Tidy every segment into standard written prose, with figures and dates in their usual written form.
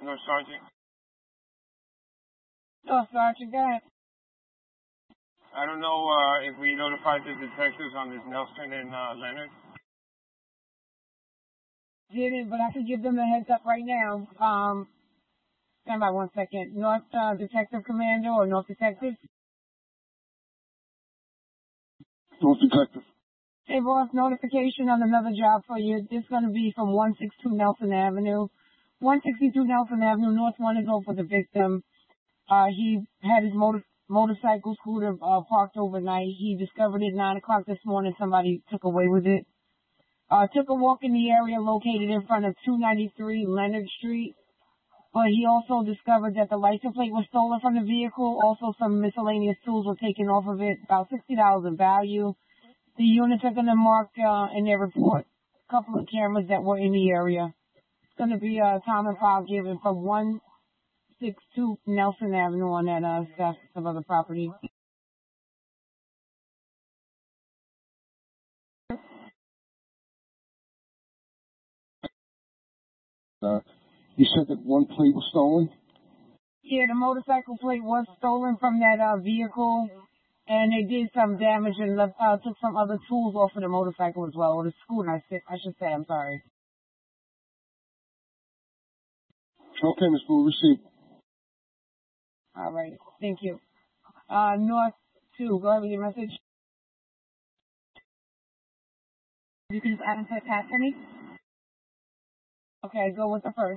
No, Sergeant. No, Sergeant, go ahead. I don't know if we notified the detectives on this Nelson and Leonard. Didn't, but I can give them a heads up right now. Stand by 1 second. North Detective Commander or North Detective? North Detective. Hey, boss, notification on another job for you. This is going to be from 162 Nelson Avenue. 162 Nelson Avenue, North 1 is over the victim. He had his motorcycle scooter parked overnight. He discovered it 9 o'clock this morning. Somebody took away with it. Took a walk in the area located in front of 293 Leonard Street. But he also discovered that the license plate was stolen from the vehicle. Also, some miscellaneous tools were taken off of it, about $60 in value. The units are going to mark in their report a couple of cameras that were in the area. It's going to be a time and file given from 162 Nelson Avenue on that some other property. You said that one plate was stolen? Yeah, the motorcycle plate was stolen from that vehicle, and they did some damage and took some other tools off of the motorcycle as well, or the scooter, I should say. I'm sorry. Okay, Ms. Blue, received. All right, thank you. North 2, go ahead with your message. You can just add into the task for me. Okay, go with the first.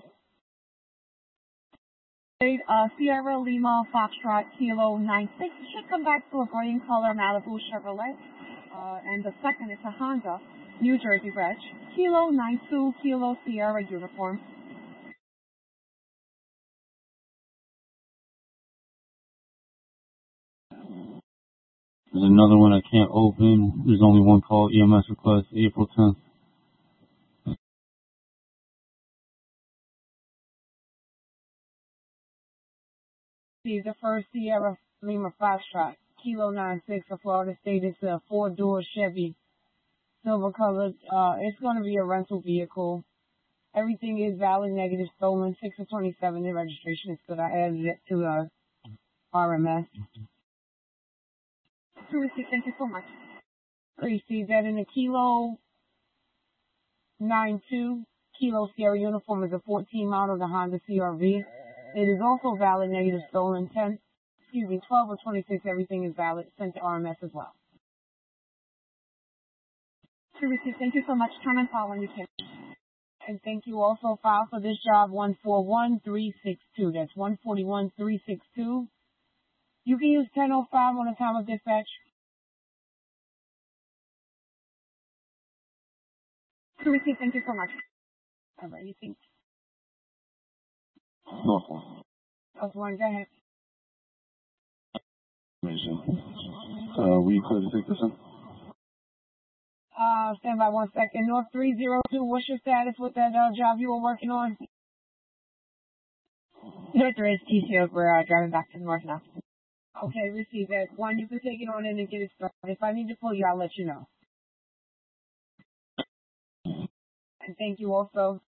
Sierra Lima Foxtrot Kilo 96 should come back to a gray in color Malibu Chevrolet. And the second is a Honda New Jersey Reg Kilo 92 Kilo Sierra uniform. There's another one I can't open. There's only one call, EMS request, April 10th. The first Sierra Lima Foxtrot, Kilo 96 of Florida State. It's a 4-door Chevy, silver colored. It's going to be a rental vehicle. Everything is valid, negative, stolen. 6 of 27. The registration is good. I added it to RMS. To receive, thank you so much. Received that in a Kilo 92 Kilo Sierra uniform is a 14 model, the Honda CRV. It is also valid, negative, stolen. 12 or 26, everything is valid. Sent to RMS as well. To receive, thank you so much. Time and file when you can. And thank you also. File for this job 141362. That's 141362. You can use 10:05 on the time of dispatch. To receive, thank you so much. All right, you think? North 1. North 1, go ahead. Amazing. Will you clear to take this in? Stand by 1 second. North 302, what's your status with that job you were working on? North 3 is TCO. We're driving back to the north now. Okay, receive that. 1, you can take it on in and get it started. If I need to pull you, I'll let you know. And thank you also.